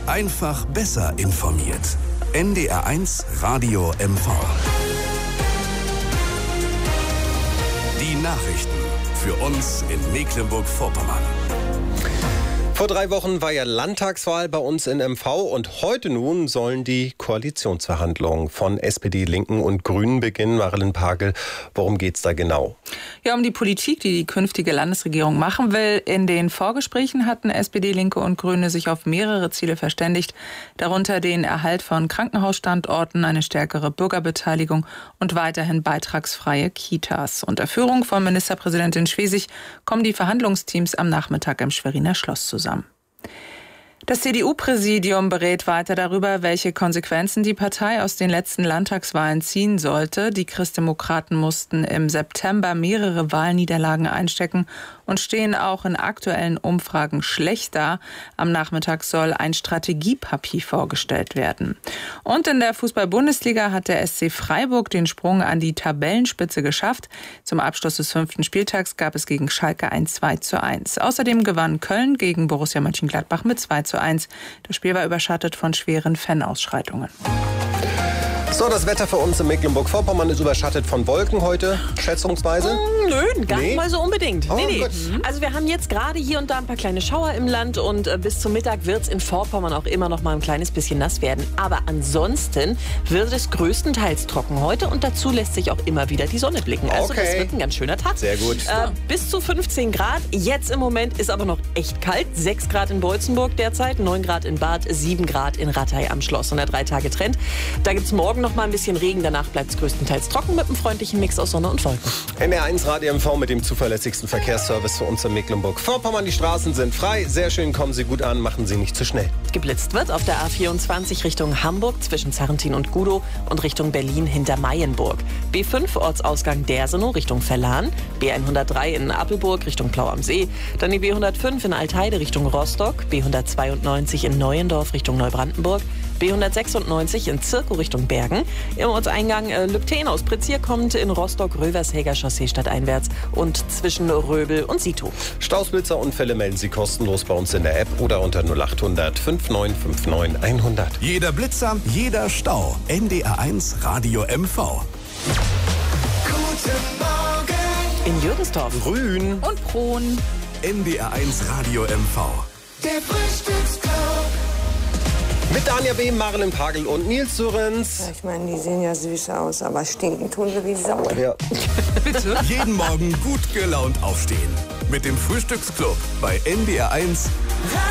Einfach besser informiert. NDR1 Radio MV. Die Nachrichten für uns in Mecklenburg-Vorpommern. Vor 3 Wochen war ja Landtagswahl bei uns in MV und heute nun sollen die Koalitionsverhandlungen von SPD, Linken und Grünen beginnen. Marilyn Pagel, worum geht's da genau? Ja, um die Politik, die die künftige Landesregierung machen will. In den Vorgesprächen hatten SPD, Linke und Grüne sich auf mehrere Ziele verständigt, darunter den Erhalt von Krankenhausstandorten, eine stärkere Bürgerbeteiligung und weiterhin beitragsfreie Kitas. Unter Führung von Ministerpräsidentin Schwesig kommen die Verhandlungsteams am Nachmittag im Schweriner Schloss zusammen. Das CDU-Präsidium berät weiter darüber, welche Konsequenzen die Partei aus den letzten Landtagswahlen ziehen sollte. Die Christdemokraten mussten im September mehrere Wahlniederlagen einstecken und stehen auch in aktuellen Umfragen schlecht da. Am Nachmittag soll ein Strategiepapier vorgestellt werden. Und in der Fußball-Bundesliga hat der SC Freiburg den Sprung an die Tabellenspitze geschafft. Zum Abschluss des 5. Spieltags gab es gegen Schalke ein 2:1. Außerdem gewann Köln gegen Borussia Mönchengladbach mit 2:1. Das Spiel war überschattet von schweren Fanausschreitungen. So, das Wetter für uns in Mecklenburg-Vorpommern ist überschattet von Wolken heute, schätzungsweise? Nö, gar nicht mal so unbedingt. Oh, Nee. gut. Also wir haben jetzt gerade hier und da ein paar kleine Schauer im Land und bis zum Mittag wird es in Vorpommern auch immer noch mal ein kleines bisschen nass werden. Aber ansonsten wird es größtenteils trocken heute und dazu lässt sich auch immer wieder die Sonne blicken. Also Okay. das wird ein ganz schöner Tag. Sehr gut. Bis zu 15 Grad. Jetzt im Moment ist aber noch echt kalt. 6 Grad in Beutzenburg derzeit, 9 Grad in Barth, 7 Grad in Rattay am Schloss. Und der 3-Tage-Trend. Da gibt es morgen noch mal ein bisschen Regen. Danach bleibt es größtenteils trocken mit einem freundlichen Mix aus Sonne und Wolken. NDR1 Radio MV mit dem zuverlässigsten Verkehrsservice für uns in Mecklenburg-Vorpommern. Die Straßen sind frei. Sehr schön, kommen Sie gut an, machen Sie nicht zu schnell. Geblitzt wird auf der A24 Richtung Hamburg zwischen Zarrentin und Gudow und Richtung Berlin hinter Mayenburg. B5 Ortsausgang Dersenow Richtung Verlan. B103 in Appelburg Richtung Plau am See. Dann die B105 in Altheide Richtung Rostock. B192 in Neuendorf Richtung Neubrandenburg. B196 in Zirkow Richtung Bergen. Im Ortseingang Lübten aus Prizier kommt in Rostock-Röversheger Chaussee stadteinwärts und zwischen Röbel und Sito. Stausblitzerunfälle melden Sie kostenlos bei uns in der App oder unter 0800 5959 100. Jeder Blitzer, jeder Stau. NDR1 Radio MV. Guten Morgen. In Jürgensdorf. Grün. Und Kron. NDR1 Radio MV. Der Frühstücksclub. Mit Danja B., Marilyn Pagel und Nils Sürens. Ich meine, die sehen ja süß aus, aber stinken tun sie wie Sau. Ja. Bitte. Jeden Morgen gut gelaunt aufstehen. Mit dem Frühstücksclub bei NDR1